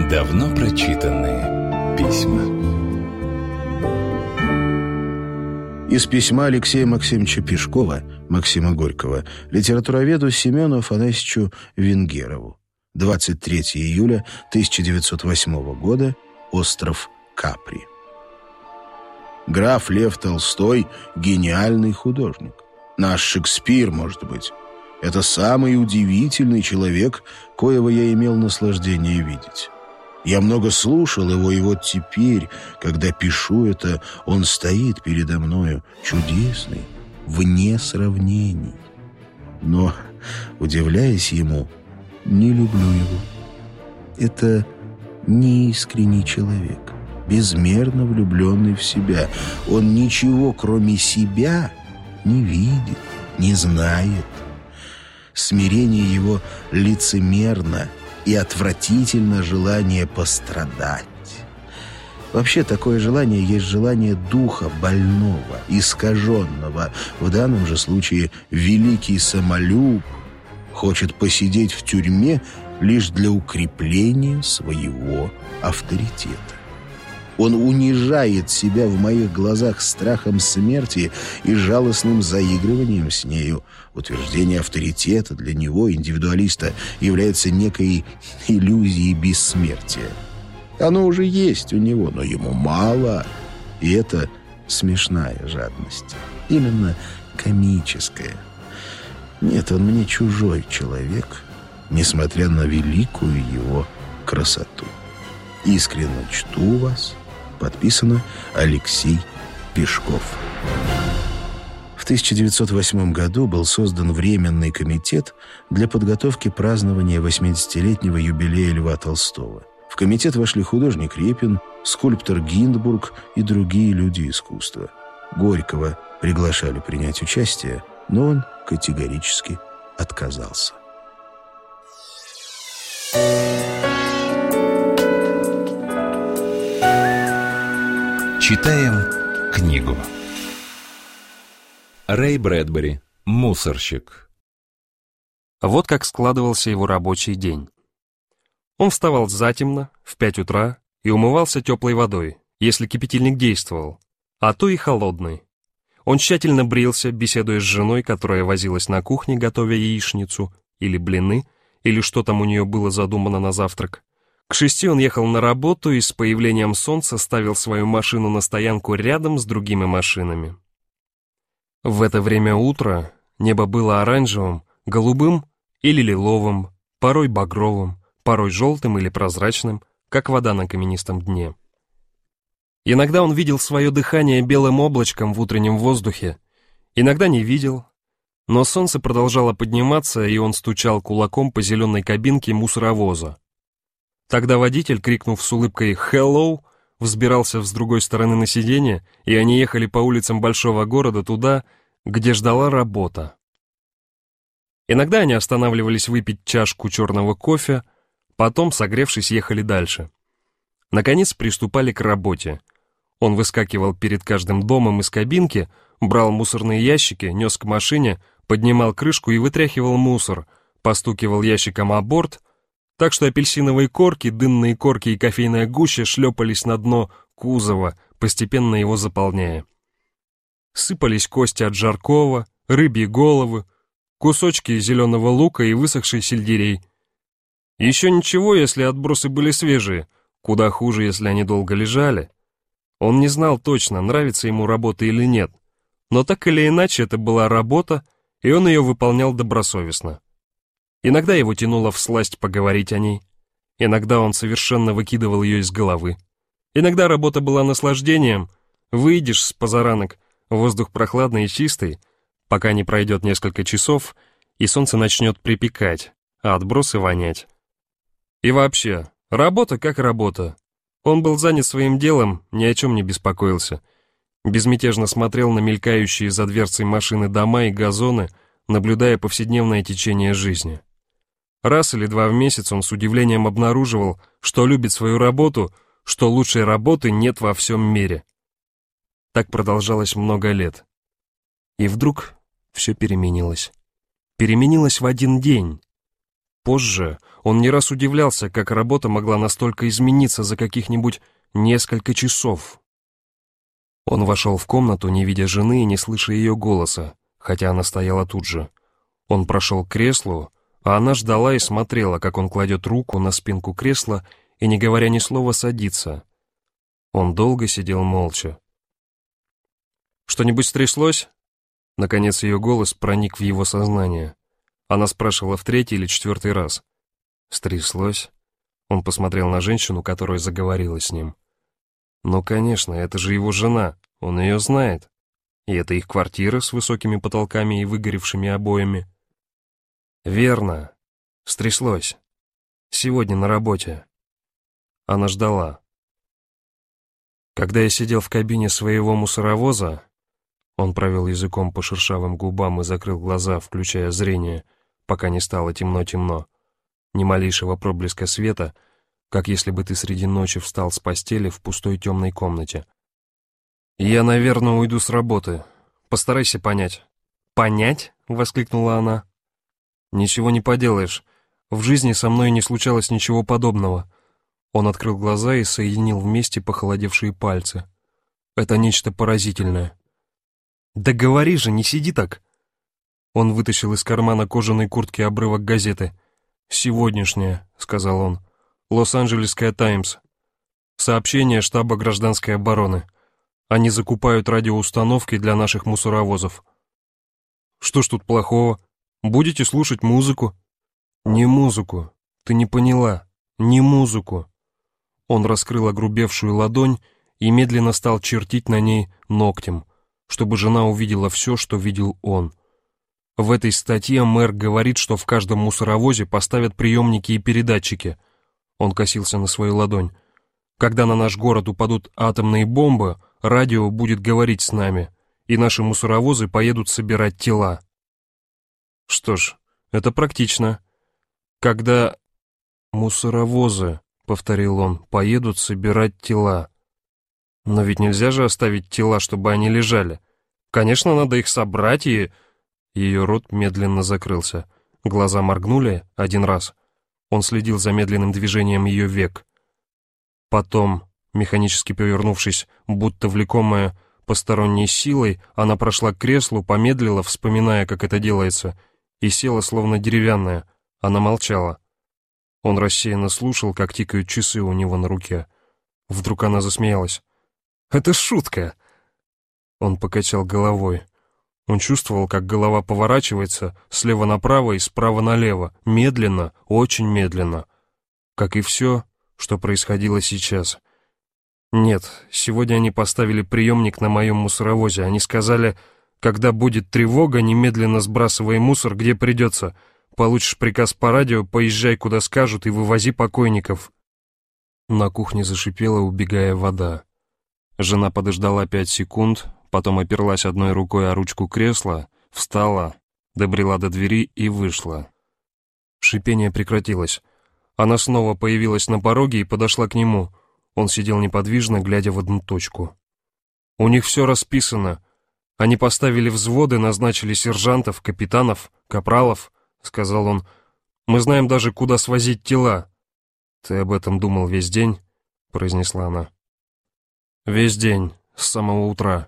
Давно прочитанные письма. Из письма Алексея Максимовича Пешкова, Максима Горького, литературоведу Семену Афанасьевичу Венгерову. 23 июля 1908 года. Остров Капри. Граф Лев Толстой — гениальный художник. Наш Шекспир, может быть. Это самый удивительный человек, коего я имел наслаждение видеть. Я много слушал его, и вот теперь, когда пишу это, он стоит передо мною, чудесный, вне сравнений. Но, удивляясь ему, не люблю его. Это неискренний человек, безмерно влюбленный в себя. Он ничего, кроме себя, не видит, не знает. Смирение его лицемерно и отвратительно желание пострадать. Вообще, такое желание есть желание духа больного, искаженного. В данном же случае великий самолюб хочет посидеть в тюрьме лишь для укрепления своего авторитета. Он унижает себя в моих глазах страхом смерти и жалостным заигрыванием с нею. Утверждение авторитета для него, индивидуалиста, является некой иллюзией бессмертия. Оно уже есть у него, но ему мало. И это смешная жадность. Именно комическая. Нет, он мне чужой человек, несмотря на великую его красоту. Искренне чту вас. Подписано Алексей Пешков. В 1908 году был создан Временный комитет для подготовки празднования 80-летнего юбилея Льва Толстого. В комитет вошли художник Репин, скульптор Гиндбург и другие люди искусства. Горького приглашали принять участие, но он категорически отказался. Читаем книгу. Рэй Брэдбери. Мусорщик. Вот как складывался его рабочий день. Он вставал затемно, в 5 утра, и умывался теплой водой, если кипятильник действовал, а то и холодной. Он тщательно брился, беседуя с женой, которая возилась на кухне, готовя яичницу, или блины, или что там у нее было задумано на завтрак. К 6 он ехал на работу и с появлением солнца ставил свою машину на стоянку рядом с другими машинами. В это время утра небо было оранжевым, голубым или лиловым, порой багровым, порой желтым или прозрачным, как вода на каменистом дне. Иногда он видел свое дыхание белым облачком в утреннем воздухе, иногда не видел, но солнце продолжало подниматься, и он стучал кулаком по зеленой кабинке мусоровоза. Тогда водитель, крикнув с улыбкой «Hello!», взбирался с другой стороны на сиденье, и они ехали по улицам большого города туда, где ждала работа. Иногда они останавливались выпить чашку черного кофе, потом, согревшись, ехали дальше. Наконец приступали к работе. Он выскакивал перед каждым домом из кабинки, брал мусорные ящики, нес к машине, поднимал крышку и вытряхивал мусор, постукивал ящиком о борт, так что апельсиновые корки, дынные корки и кофейная гуща шлепались на дно кузова, постепенно его заполняя. Сыпались кости от жаркого, рыбьи головы, кусочки зеленого лука и высохший сельдерей. Еще ничего, если отбросы были свежие, куда хуже, если они долго лежали. Он не знал точно, нравится ему работа или нет, но так или иначе это была работа, и он ее выполнял добросовестно. Иногда его тянуло всласть поговорить о ней, иногда он совершенно выкидывал ее из головы. Иногда работа была наслаждением, выйдешь с позаранок, воздух прохладный и чистый, пока не пройдет несколько часов, и солнце начнет припекать, а отбросы вонять. И вообще, работа как работа. Он был занят своим делом, ни о чем не беспокоился. Безмятежно смотрел на мелькающие за дверцей машины дома и газоны, наблюдая повседневное течение жизни. Раз или два в месяц он с удивлением обнаруживал, что любит свою работу, что лучшей работы нет во всем мире. Так продолжалось много лет. И вдруг все переменилось. Переменилось в один день. Позже он не раз удивлялся, как работа могла настолько измениться за каких-нибудь несколько часов. Он вошел в комнату, не видя жены и не слыша ее голоса, хотя она стояла тут же. Он прошел к креслу, а она ждала и смотрела, как он кладет руку на спинку кресла и, не говоря ни слова, садится. Он долго сидел молча. «Что-нибудь стряслось?» Наконец ее голос проник в его сознание. Она спрашивала в 3-й или 4-й раз. «Стряслось?» Он посмотрел на женщину, которая заговорила с ним. «Ну, конечно, это же его жена, он ее знает. И это их квартира с высокими потолками и выгоревшими обоями». «Верно. Стряслось. Сегодня на работе». Она ждала. Когда я сидел в кабине своего мусоровоза, он провел языком по шершавым губам и закрыл глаза, включая зрение, пока не стало темно-темно. Ни малейшего проблеска света, как если бы ты среди ночи встал с постели в пустой темной комнате. «Я, наверное, уйду с работы. Постарайся понять». «Понять?» — воскликнула она. «Ничего не поделаешь. В жизни со мной не случалось ничего подобного». Он открыл глаза и соединил вместе похолодевшие пальцы. «Это нечто поразительное». «Да говори же, не сиди так!» Он вытащил из кармана кожаной куртки обрывок газеты. «Сегодняшняя», — сказал он. «Лос-Анджелесская Таймс. Сообщение штаба гражданской обороны. Они закупают радиоустановки для наших мусоровозов». «Что ж тут плохого? Будете слушать музыку?» «Не музыку. Ты не поняла. Не музыку». Он раскрыл огрубевшую ладонь и медленно стал чертить на ней ногтем, чтобы жена увидела все, что видел он. В этой статье мэр говорит, что в каждом мусоровозе поставят приемники и передатчики. Он косился на свою ладонь. Когда на наш город упадут атомные бомбы, радио будет говорить с нами, и наши мусоровозы поедут собирать тела. Что ж, это практично. Когда мусоровозы, повторил он, поедут собирать тела. Но ведь нельзя же оставить тела, чтобы они лежали. Конечно, надо их собрать и... Ее рот медленно закрылся. Глаза моргнули 1 раз. Он следил за медленным движением ее век. Потом, механически повернувшись, будто влекомая посторонней силой, она прошла к креслу, помедлила, вспоминая, как это делается, и села, словно деревянная. Она молчала. Он рассеянно слушал, как тикают часы у него на руке. Вдруг она засмеялась. «Это шутка!» Он покачал головой. Он чувствовал, как голова поворачивается слева направо и справа налево, медленно, очень медленно. Как и все, что происходило сейчас. Нет, сегодня они поставили приемник на моем мусоровозе. Они сказали, когда будет тревога, немедленно сбрасывай мусор, где придется. Получишь приказ по радио, поезжай, куда скажут, и вывози покойников. На кухне зашипела, убегая вода. Жена подождала 5 секунд, потом оперлась одной рукой о ручку кресла, встала, добрела до двери и вышла. Шипение прекратилось. Она снова появилась на пороге и подошла к нему. Он сидел неподвижно, глядя в одну точку. «У них все расписано. Они поставили взводы, назначили сержантов, капитанов, капралов», — сказал он. «Мы знаем даже, куда свозить тела». «Ты об этом думал весь день?» — произнесла она. «Весь день, с самого утра.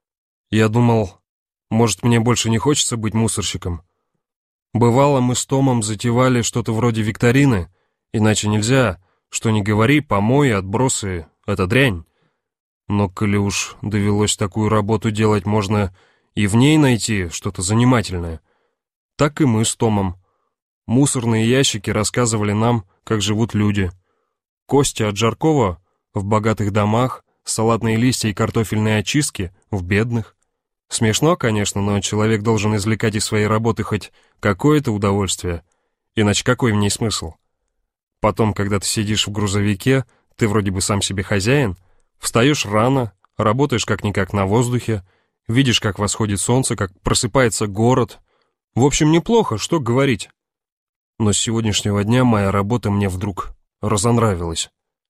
Я думал, может, мне больше не хочется быть мусорщиком. Бывало, мы с Томом затевали что-то вроде викторины, иначе нельзя, что ни говори, помои, отбросы — это дрянь. Но коли уж довелось такую работу делать, можно и в ней найти что-то занимательное. Так и мы с Томом. Мусорные ящики рассказывали нам, как живут люди. Костя от Жаркова в богатых домах, салатные листья и картофельные очистки в бедных. Смешно, конечно, но человек должен извлекать из своей работы хоть какое-то удовольствие, иначе какой в ней смысл? Потом, когда ты сидишь в грузовике, ты вроде бы сам себе хозяин, встаешь рано, работаешь как-никак на воздухе, видишь, как восходит солнце, как просыпается город. В общем, неплохо, что говорить. Но с сегодняшнего дня моя работа мне вдруг разонравилась.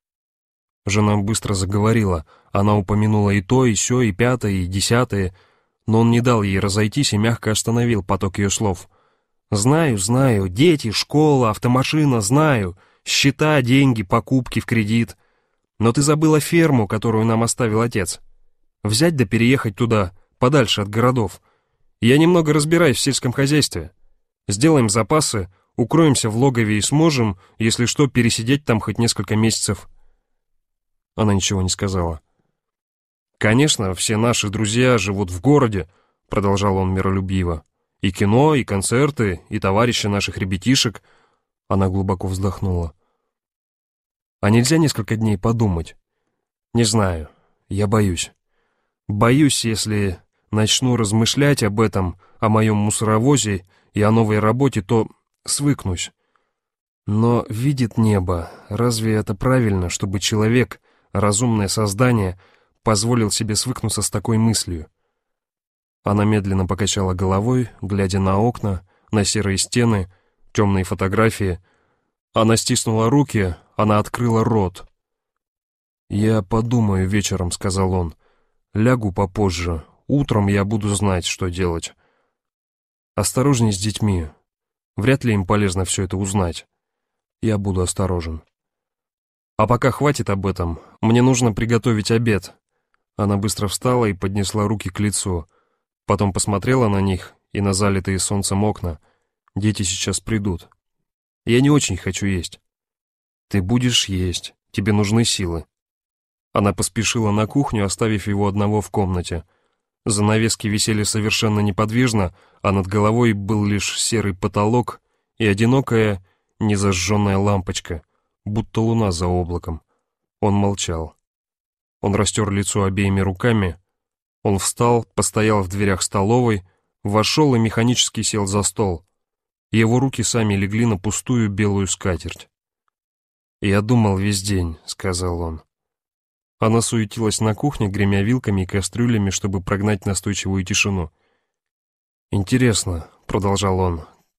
Жена быстро заговорила. Она упомянула и то, и сё, и 5-е, и 10-е, но он не дал ей разойтись и мягко остановил поток ее слов. Знаю, дети, школа, автомашина, знаю, счета, деньги, покупки в кредит. Но ты забыла ферму, которую нам оставил отец. Взять да переехать туда, подальше от городов. Я немного разбираюсь в сельском хозяйстве. Сделаем запасы, укроемся в логове и сможем, если что, пересидеть там хоть несколько месяцев». Она ничего не сказала. «Конечно, все наши друзья живут в городе», — продолжал он миролюбиво. «И кино, и концерты, и товарищи наших ребятишек». Она глубоко вздохнула. «А нельзя несколько дней подумать? Не знаю, я боюсь. Боюсь, если начну размышлять об этом, о моем мусоровозе и о новой работе, то свыкнусь. Но видит небо, разве это правильно, чтобы человек, разумное создание, позволил себе свыкнуться с такой мыслью?» Она медленно покачала головой, глядя на окна, на серые стены, темные фотографии. Она стиснула руки, она открыла рот. «Я подумаю вечером», — сказал он. «Лягу попозже. Утром я буду знать, что делать. Осторожней с детьми. Вряд ли им полезно все это узнать. Я буду осторожен. А пока хватит об этом. Мне нужно приготовить обед». Она быстро встала и поднесла руки к лицу. Потом посмотрела на них и на залитые солнцем окна. «Дети сейчас придут. Я не очень хочу есть». «Ты будешь есть. Тебе нужны силы». Она поспешила на кухню, оставив его одного в комнате. Занавески висели совершенно неподвижно, а над головой был лишь серый потолок и одинокая, незажженная лампочка, будто луна за облаком. Он молчал. Он растер лицо обеими руками. Он встал, постоял в дверях столовой, вошел и механически сел за стол. Его руки сами легли на пустую белую скатерть. «Я думал весь день», — сказал он. Она суетилась на кухне, гремя вилками и кастрюлями, чтобы прогнать настойчивую тишину. «Интересно», — продолжал он,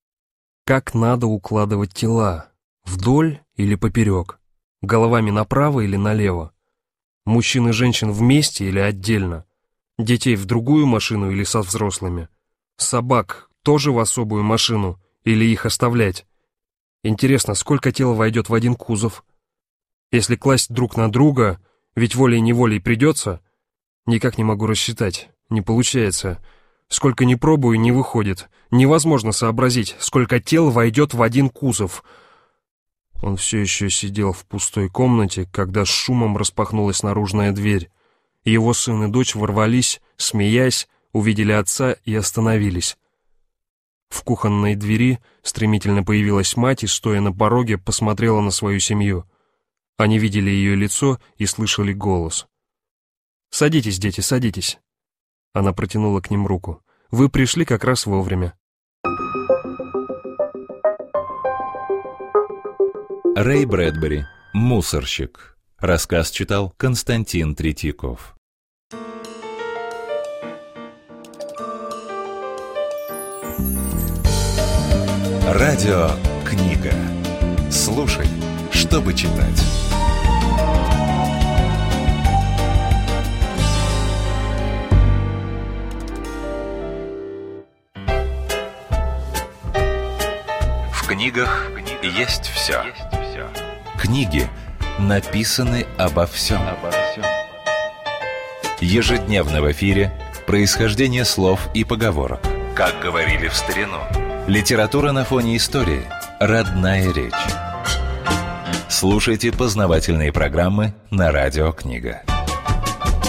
— «как надо укладывать тела? Вдоль или поперек? Головами направо или налево? Мужчин и женщин вместе или отдельно? Детей в другую машину или со взрослыми? Собак тоже в особую машину или их оставлять? Интересно, сколько тел войдет в один кузов? Если класть друг на друга, ведь волей-неволей придется? Никак не могу рассчитать, не получается. Сколько ни пробую, не выходит. Невозможно сообразить, сколько тел войдет в один кузов». Он все еще сидел в пустой комнате, когда с шумом распахнулась наружная дверь. Его сын и дочь ворвались, смеясь, увидели отца и остановились. В кухонной двери стремительно появилась мать и, стоя на пороге, посмотрела на свою семью. Они видели ее лицо и слышали голос. «Садитесь, дети, садитесь». Она протянула к ним руку. «Вы пришли как раз вовремя». Рэй Брэдбери. «Мусорщик». Рассказ читал Константин Третьяков. Радио «Книга». Слушай, чтобы читать. В книгах есть все. Книги написаны обо всем. Ежедневно в эфире происхождение слов и поговорок. Как говорили в старину. Литература на фоне истории. Родная речь. Слушайте познавательные программы на Радио Книга.